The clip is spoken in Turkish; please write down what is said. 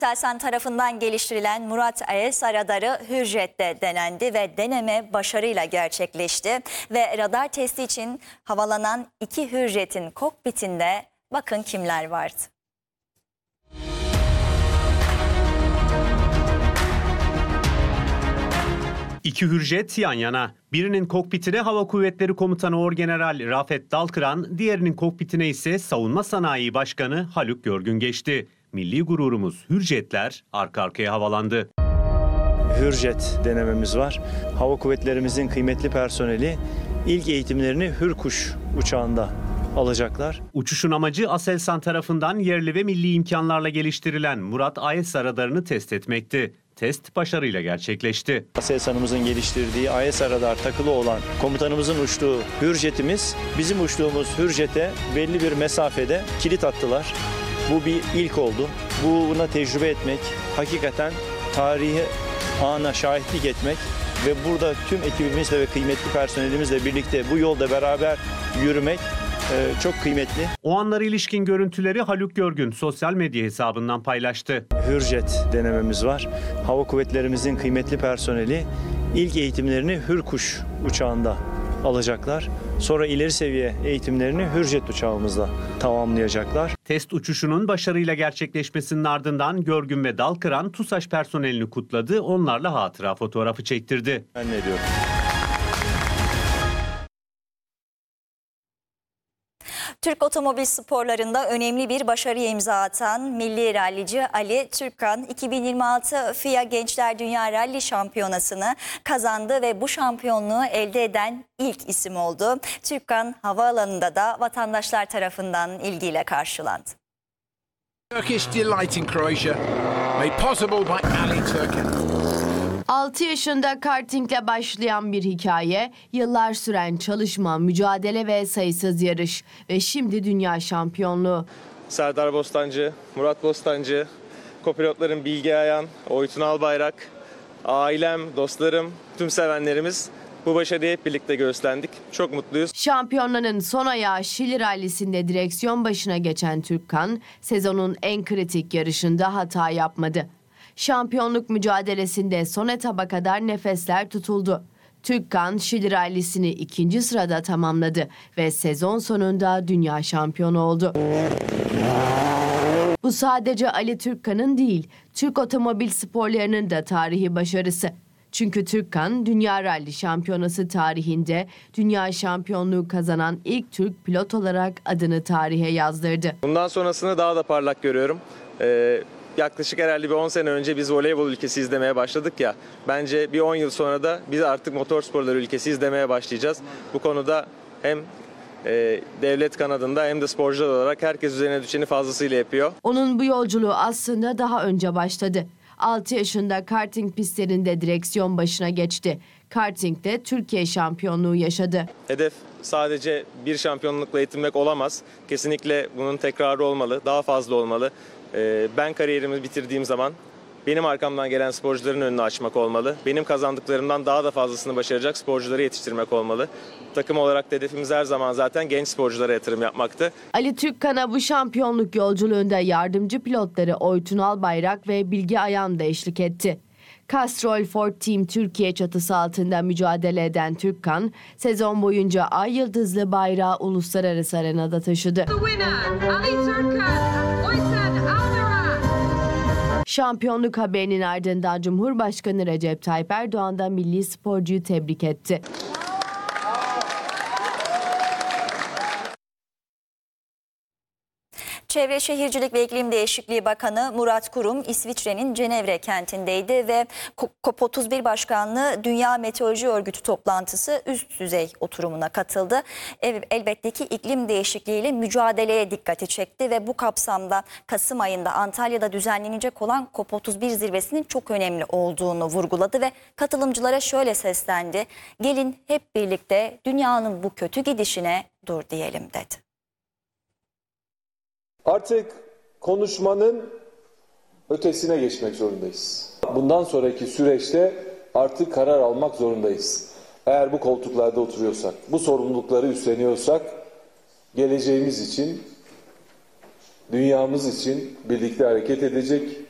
Aselsan tarafından geliştirilen Murat AES radarı Hürjet'te denendi ve deneme başarıyla gerçekleşti. Ve radar testi için havalanan 2 Hürjet'in kokpitinde bakın kimler vardı. İki Hürjet yan yana. Birinin kokpitine Hava Kuvvetleri Komutanı Orgeneral Rafet Dalkıran, diğerinin kokpitine ise Savunma Sanayi Başkanı Haluk Görgün geçti. Milli gururumuz Hürjetler arka arkaya havalandı. Hürjet denememiz var. Hava Kuvvetlerimizin kıymetli personeli ilk eğitimlerini Hürkuş uçağında alacaklar. Uçuşun amacı Aselsan tarafından yerli ve milli imkanlarla geliştirilen Murat AES radarını test etmekti. Test başarıyla gerçekleşti. Aselsan'ımızın geliştirdiği AES radar takılı olan komutanımızın uçtuğu Hürjet'imiz bizim uçtuğumuz Hürjet'e belli bir mesafede kilit attılar. Bu bir ilk oldu. Buna tecrübe etmek, hakikaten tarihi ana şahitlik etmek ve burada tüm ekibimizle ve kıymetli personelimizle birlikte bu yolda beraber yürümek çok kıymetli. O anlara ilişkin görüntüleri Haluk Görgün sosyal medya hesabından paylaştı. Hürjet denememiz var. Hava Kuvvetlerimizin kıymetli personeli ilk eğitimlerini Hürkuş uçağında alacaklar. Sonra ileri seviye eğitimlerini Hürjet uçağımızla tamamlayacaklar. Test uçuşunun başarıyla gerçekleşmesinin ardından Görgün ve Dalkıran TUSAŞ personelini kutladı, onlarla hatıra fotoğrafı çektirdi. Ben ne diyorum? Türk otomobil sporlarında önemli bir başarıya imza atan milli rallici Ali Türkkan 2026 FIA Gençler Dünya Rally Şampiyonası'nı kazandı ve bu şampiyonluğu elde eden ilk isim oldu. Türkkan havaalanında da vatandaşlar tarafından ilgiyle karşılandı. Turkish delight in Croatia, made possible by Ali Türkkan. 6 yaşında kartingle başlayan bir hikaye, yıllar süren çalışma, mücadele ve sayısız yarış ve şimdi dünya şampiyonluğu. Serdar Bostancı, Murat Bostancı, kopilotlarım Bilge Ayan, Oytun Albayrak, ailem, dostlarım, tüm sevenlerimiz bu başarıyı hep birlikte göğüslendik. Çok mutluyuz. Şampiyonların son ayağı Şili Rallisi'nde direksiyon başına geçen Türkkan, sezonun en kritik yarışında hata yapmadı. Şampiyonluk mücadelesinde son etaba kadar nefesler tutuldu. Türkkan Şili Rallisi'ni 2. sırada tamamladı ve sezon sonunda dünya şampiyonu oldu. Bu sadece Ali Türkkan'ın değil, Türk otomobil sporlarının da tarihi başarısı. Çünkü Türkkan, Dünya Rally Şampiyonası tarihinde dünya şampiyonluğu kazanan ilk Türk pilot olarak adını tarihe yazdırdı. Bundan sonrasını daha da parlak görüyorum. Yaklaşık herhalde bir 10 sene önce biz voleybol ülkesi izlemeye başladık ya. Bence bir 10 yıl sonra da biz artık motorsporları ülkesi izlemeye başlayacağız. Bu konuda hem devlet kanadında hem de sporcular olarak herkes üzerine düşeni fazlasıyla yapıyor. Onun bu yolculuğu aslında daha önce başladı. 6 yaşında karting pistlerinde direksiyon başına geçti. Karting'de Türkiye şampiyonluğu yaşadı. Hedef sadece bir şampiyonlukla yetinmek olamaz. Kesinlikle bunun tekrarı olmalı, daha fazla olmalı. Ben kariyerimi bitirdiğim zaman benim arkamdan gelen sporcuların önünü açmak olmalı. Benim kazandıklarımdan daha da fazlasını başaracak sporcuları yetiştirmek olmalı. Takım olarak da hedefimiz her zaman zaten genç sporculara yatırım yapmaktı. Ali Türkkan'a bu şampiyonluk yolculuğunda yardımcı pilotları Oytun Albayrak ve Bilge Ayan da eşlik etti. Castrol Ford Team Türkiye çatısı altında mücadele eden Türkkan, sezon boyunca Ay Yıldızlı bayrağı uluslararası arenada taşıdı. Şampiyonluk haberinin ardından Cumhurbaşkanı Recep Tayyip Erdoğan da milli sporcuyu tebrik etti. Çevre Şehircilik ve İklim Değişikliği Bakanı Murat Kurum, İsviçre'nin Cenevre kentindeydi ve COP31 Başkanlığı Dünya Meteoroloji Örgütü toplantısı üst düzey oturumuna katıldı. Elbette ki iklim değişikliğiyle mücadeleye dikkati çekti ve bu kapsamda Kasım ayında Antalya'da düzenlenecek olan COP31 zirvesinin çok önemli olduğunu vurguladı ve katılımcılara şöyle seslendi: "Gelin hep birlikte dünyanın bu kötü gidişine dur diyelim" dedi. Artık konuşmanın ötesine geçmek zorundayız. Bundan sonraki süreçte artık karar almak zorundayız. Eğer bu koltuklarda oturuyorsak, bu sorumlulukları üstleniyorsak, geleceğimiz için, dünyamız için birlikte hareket edecek,